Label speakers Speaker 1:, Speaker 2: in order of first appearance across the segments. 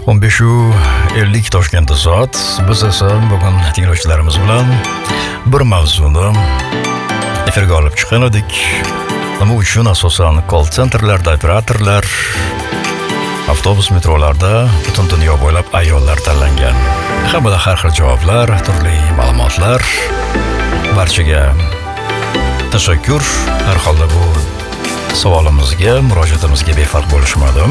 Speaker 1: 15:50 Toshkentda soat. Biz esa bugun tinglovchilarimiz bilan bir mavzuni efirga olib chiqqan edik. Nima uchun asosan call centerlarda operatorlar, avtobus metrolarda butun dunyo bo'ylab ayollar tanlangan. Hamda har xil javoblar, turli ma'lumotlar. Barchaga tashakkur. Har holda bu savolimizga, murojaatimizga befarq bo'lishmadim.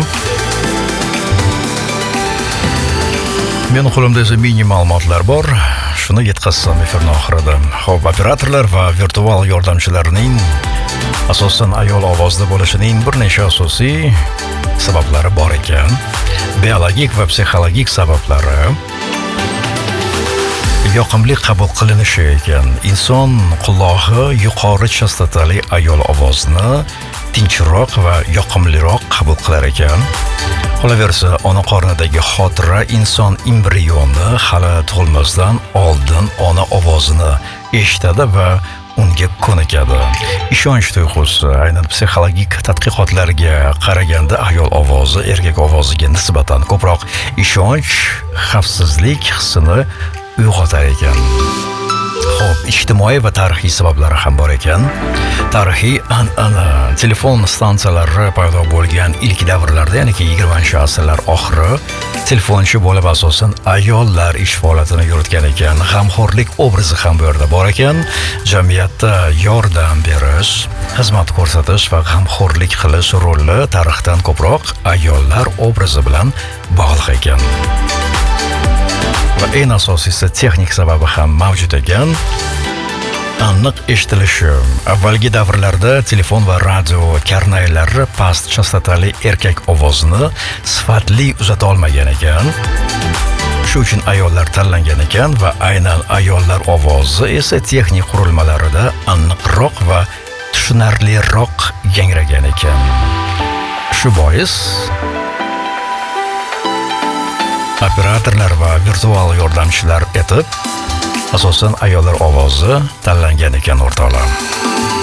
Speaker 1: Men qo'limda esa mini ma'lumotlar bor. Shuni yetkazsam efirning oxirida. Xo'p, operatorlar va virtual yordamchilarning asosan ayol ovozida bo'lishining bir nechta asosiy sabablari bor ekan. Biologik va psixologik sabablari yoqimli qabul qilinishi ekan. Inson qulog'i yuqori chastotali ayol ovozini tinchroq va yoqimliroq qabul qilar ekan. Qolaversa, ona qornidagi xotira inson embrioni hali tug'ilmasdan oldin ona ovozini eshitadi va unga ko'nikadi. Ishonch tuyg'usi, aynan psixologik tadqiqotlarga qaraganda ayol ovozi erkak ovoziga nisbatan ko'proq ishonch, xavfsizlik hissini uyg'otar ekan. Xo'p, ijtimoiy va tarixiy sabablari ham bor ekan. Tarixiy an'ana, telefon stansiyalari paydo bo'lgan ilk davrlarda, ya'ni 20-asrlar oxiri, telefonchi bo'lib asosan ayollar ish faoliyatini yuritgan ekan. G'amxo'rlik obrazi ham bu yerda bor ekan. Jamiyatda yordam berish, xizmat ko'rsatish va g'amxo'rlik qilish roli tarixdan ko'proq ayollar obrazi bilan bog'liq ekan. Va eng asosiysi texnik sababi ham mavjud ekan. Aniq eshitilishi. Avvalgi davrlarda telefon va radio karnaylari past chastotali erkak ovozini sifatli uzata olmagan ekan. Shu uchun ayollar tanlangan ekan va aynan ayollar ovozi esa texnik qurilmalarida aniqroq va tushunarliroq yangragan ekan. Shu bois operatorlar va virtual yordamchilar etib asosan ayollar ovozi tanlangan ekan o'rtoqlar.